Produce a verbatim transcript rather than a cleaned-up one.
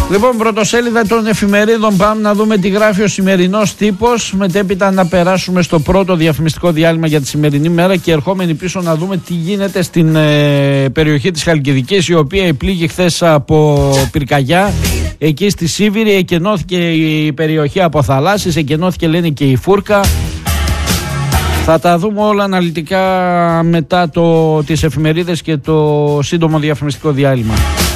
Λοιπόν, πρωτοσέλιδα των εφημερίδων, πάμε να δούμε τι γράφει ο σημερινός τύπος. Μετέπειτα να περάσουμε στο πρώτο διαφημιστικό διάλειμμα για τη σημερινή μέρα και ερχόμενοι πίσω να δούμε τι γίνεται στην ε, περιοχή της Χαλκιδικής, η οποία επλήγει χθες από πυρκαγιά. Εκεί στη Σίβηρη εκενώθηκε η περιοχή από θαλάσσης, εκενώθηκε λένε και η Φούρκα. Θα τα δούμε όλα αναλυτικά μετά το, τις εφημερίδες και το σύντομο διαφημιστικό διάλειμμα.